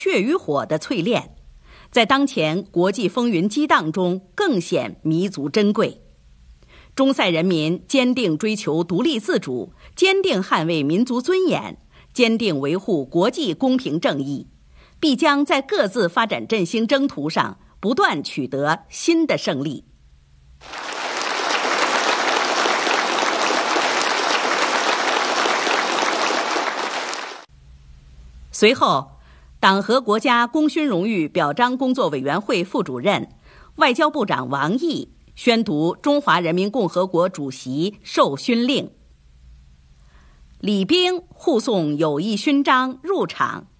血与火的淬炼，在当前国际风云激荡中更显弥足珍贵。中塞人民坚定追求独立自主，坚定捍卫民族尊严，坚定维护国际公平正义，必将在各自发展振兴征途上不断取得新的胜利。随后，党和国家功勋荣誉表彰工作委员会副主任、外交部长王毅宣读中华人民共和国主席授勋令。礼兵护送友谊勋章入场，